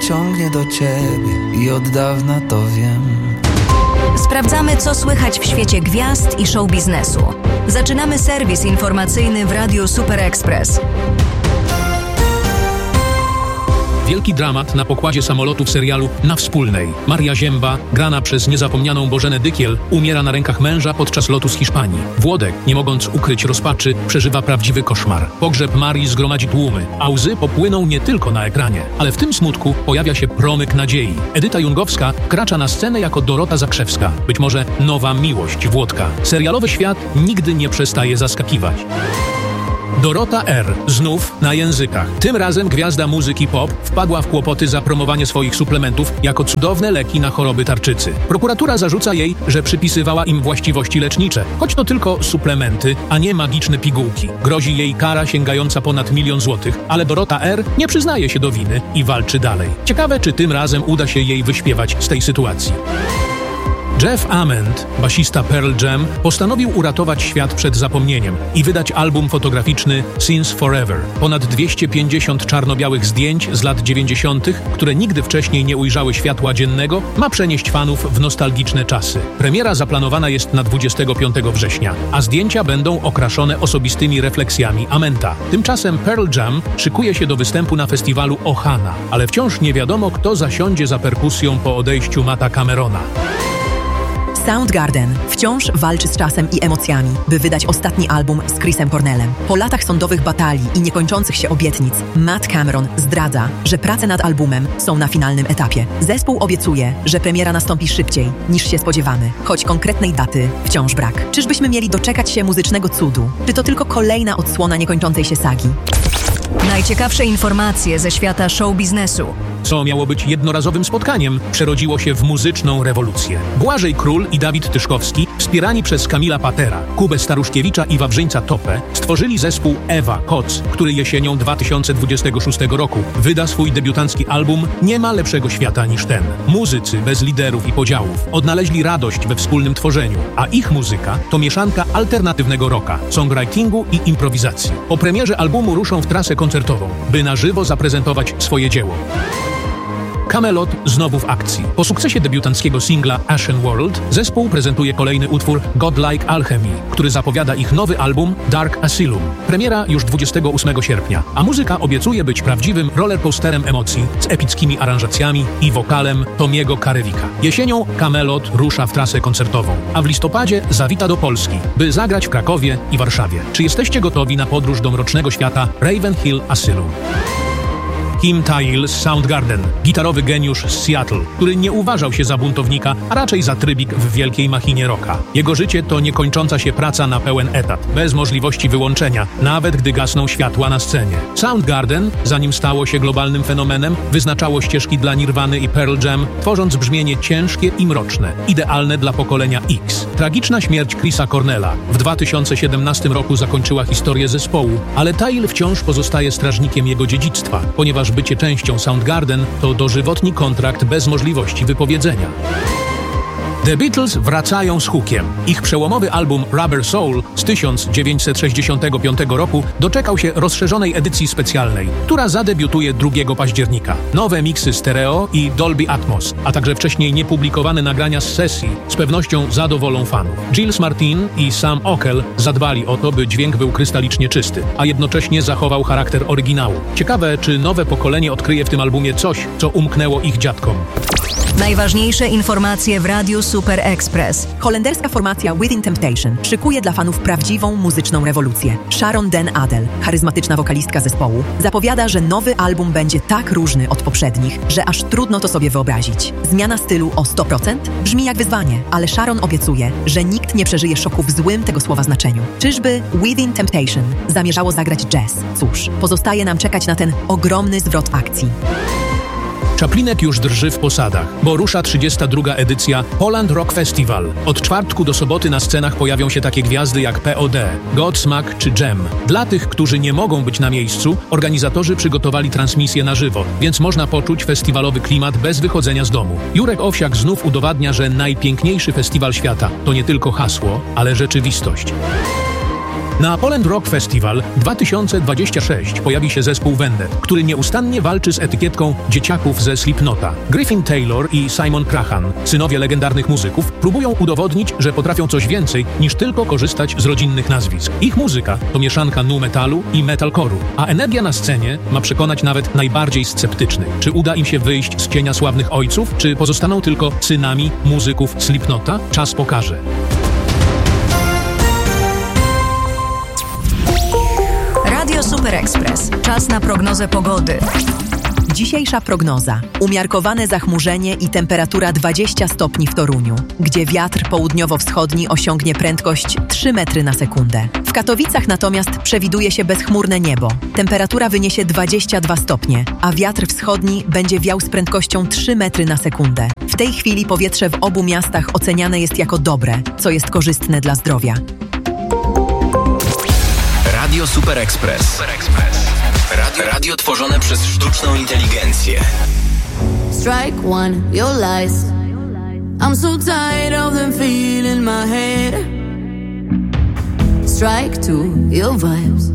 ciągnie do ciebie i od dawna to wiem. Sprawdzamy, co słychać w świecie gwiazd i show biznesu. Zaczynamy serwis informacyjny w Radiu Super Express. Wielki dramat na pokładzie samolotu w serialu Na Wspólnej. Maria Zięba, grana przez niezapomnianą Bożenę Dykiel, umiera na rękach męża podczas lotu z Hiszpanii. Włodek, nie mogąc ukryć rozpaczy, przeżywa prawdziwy koszmar. Pogrzeb Marii zgromadzi tłumy, a łzy popłyną nie tylko na ekranie. Ale w tym smutku pojawia się promyk nadziei. Edyta Jungowska wkracza na scenę jako Dorota Zakrzewska. Być może nowa miłość Włodka. Serialowy świat nigdy nie przestaje zaskakiwać. Dorota R. znów na językach. Tym razem gwiazda muzyki pop wpadła w kłopoty za promowanie swoich suplementów jako cudowne leki na choroby tarczycy. Prokuratura zarzuca jej, że przypisywała im właściwości lecznicze, choć to tylko suplementy, a nie magiczne pigułki. Grozi jej kara sięgająca ponad 1 000 000 złotych, ale Dorota R. nie przyznaje się do winy i walczy dalej. Ciekawe, czy tym razem uda się jej wyśpiewać z tej sytuacji. Jeff Ament, basista Pearl Jam, postanowił uratować świat przed zapomnieniem i wydać album fotograficzny Since Forever. Ponad 250 czarno-białych zdjęć z lat 90., które nigdy wcześniej nie ujrzały światła dziennego, ma przenieść fanów w nostalgiczne czasy. Premiera zaplanowana jest na 25 września, a zdjęcia będą okraszone osobistymi refleksjami Amenta. Tymczasem Pearl Jam szykuje się do występu na festiwalu Ohana, ale wciąż nie wiadomo, kto zasiądzie za perkusją po odejściu Matta Camerona. Soundgarden wciąż walczy z czasem i emocjami, by wydać ostatni album z Chrisem Cornellem. Po latach sądowych batalii i niekończących się obietnic, Matt Cameron zdradza, że prace nad albumem są na finalnym etapie. Zespół obiecuje, że premiera nastąpi szybciej niż się spodziewamy, choć konkretnej daty wciąż brak. Czyżbyśmy mieli doczekać się muzycznego cudu? Czy to tylko kolejna odsłona niekończącej się sagi? Najciekawsze informacje ze świata show biznesu. Co miało być jednorazowym spotkaniem, przerodziło się w muzyczną rewolucję. Błażej Król i Dawid Tyszkowski, wspierani przez Kamila Patera, Kubę Staruszkiewicza i Wawrzyńca Topę, stworzyli zespół Ewa Koc, który jesienią 2026 roku wyda swój debiutancki album Nie ma lepszego świata niż ten. Muzycy bez liderów i podziałów odnaleźli radość we wspólnym tworzeniu, a ich muzyka to mieszanka alternatywnego rocka, songwritingu i improwizacji. Po premierze albumu ruszą w trasę koncertową, by na żywo zaprezentować swoje dzieło. Kamelot znowu w akcji. Po sukcesie debiutanckiego singla Ashen World zespół prezentuje kolejny utwór Godlike Alchemy, który zapowiada ich nowy album Dark Asylum. Premiera już 28 sierpnia, a muzyka obiecuje być prawdziwym rollercoasterem emocji z epickimi aranżacjami i wokalem Tomiego Karewika. Jesienią Kamelot rusza w trasę koncertową, a w listopadzie zawita do Polski, by zagrać w Krakowie i Warszawie. Czy jesteście gotowi na podróż do mrocznego świata Ravenhill Asylum? Kim Thayil z Soundgarden, gitarowy geniusz z Seattle, który nie uważał się za buntownika, a raczej za trybik w wielkiej machinie rocka. Jego życie to niekończąca się praca na pełen etat, bez możliwości wyłączenia, nawet gdy gasną światła na scenie. Soundgarden, zanim stało się globalnym fenomenem, wyznaczało ścieżki dla Nirvany i Pearl Jam, tworząc brzmienie ciężkie i mroczne, idealne dla pokolenia X. Tragiczna śmierć Chrisa Cornella w 2017 roku zakończyła historię zespołu, ale Thayil wciąż pozostaje strażnikiem jego dziedzictwa, ponieważ bycie częścią Soundgarden to dożywotni kontrakt bez możliwości wypowiedzenia. The Beatles wracają z hukiem. Ich przełomowy album Rubber Soul z 1965 roku doczekał się rozszerzonej edycji specjalnej, która zadebiutuje 2 października. Nowe miksy stereo i Dolby Atmos, a także wcześniej niepublikowane nagrania z sesji z pewnością zadowolą fanów. Giles Martin i Sam Ockel zadbali o to, by dźwięk był krystalicznie czysty, a jednocześnie zachował charakter oryginału. Ciekawe, czy nowe pokolenie odkryje w tym albumie coś, co umknęło ich dziadkom. Najważniejsze informacje w Radiu Super Express. Holenderska formacja Within Temptation szykuje dla fanów prawdziwą muzyczną rewolucję. Sharon Den Adel, charyzmatyczna wokalistka zespołu, zapowiada, że nowy album będzie tak różny od poprzednich, że aż trudno to sobie wyobrazić. Zmiana stylu o 100% brzmi jak wyzwanie, ale Sharon obiecuje, że nikt nie przeżyje szoku w złym tego słowa znaczeniu. Czyżby Within Temptation zamierzało zagrać jazz? Cóż, pozostaje nam czekać na ten ogromny zwrot akcji. Czaplinek już drży w posadach, bo rusza 32. edycja Poland Rock Festival. Od czwartku do soboty na scenach pojawią się takie gwiazdy jak POD, Godsmack czy Jam. Dla tych, którzy nie mogą być na miejscu, organizatorzy przygotowali transmisję na żywo, więc można poczuć festiwalowy klimat bez wychodzenia z domu. Jurek Owsiak znów udowadnia, że najpiękniejszy festiwal świata to nie tylko hasło, ale rzeczywistość. Na Poland Rock Festival 2026 pojawi się zespół Wende, który nieustannie walczy z etykietką dzieciaków ze Slipknota. Griffin Taylor i Simon Crahan, synowie legendarnych muzyków, próbują udowodnić, że potrafią coś więcej niż tylko korzystać z rodzinnych nazwisk. Ich muzyka to mieszanka nu metalu i metalcore'u, a energia na scenie ma przekonać nawet najbardziej sceptycznych. Czy uda im się wyjść z cienia sławnych ojców, czy pozostaną tylko synami muzyków Slipknota? Czas pokaże. Radio Super Express. Czas na prognozę pogody. Dzisiejsza prognoza. Umiarkowane zachmurzenie i temperatura 20 stopni w Toruniu, gdzie wiatr południowo-wschodni osiągnie prędkość 3 metry na sekundę. W Katowicach natomiast przewiduje się bezchmurne niebo. Temperatura wyniesie 22 stopnie, a wiatr wschodni będzie wiał z prędkością 3 metry na sekundę. W tej chwili powietrze w obu miastach oceniane jest jako dobre, co jest korzystne dla zdrowia. Radio Super Express. Radio tworzone przez sztuczną inteligencję. Strike one, your lies. I'm so tired of them feeling my head. Strike two, your vibes.